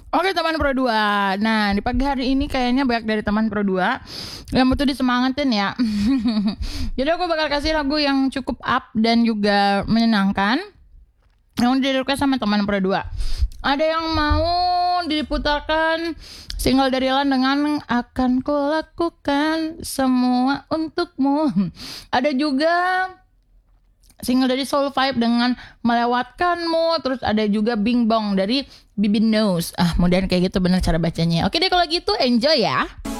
Oke teman Pro 2. Nah di pagi hari ini kayaknya banyak dari teman Pro 2 yang butuh disemangatin ya. Jadi aku bakal kasih lagu yang cukup up dan juga menyenangkan, yang di-request sama teman Pro 2. Ada yang mau diputarkan single dari Lan dengan Akan Ku Lakukan Semua Untukmu. Ada juga single dari Soul Vibe dengan Melewatkanmu. Terus ada juga Bing Bong dari Bibin Knows. Mudahan kayak gitu bener cara bacanya. Oke deh kalau gitu enjoy ya.